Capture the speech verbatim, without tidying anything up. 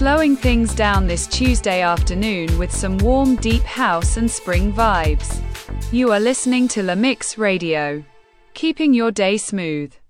slowing things down this Tuesday afternoon with some warm, deep house and spring vibes. You are listening to La Mix Radio, keeping your day smooth.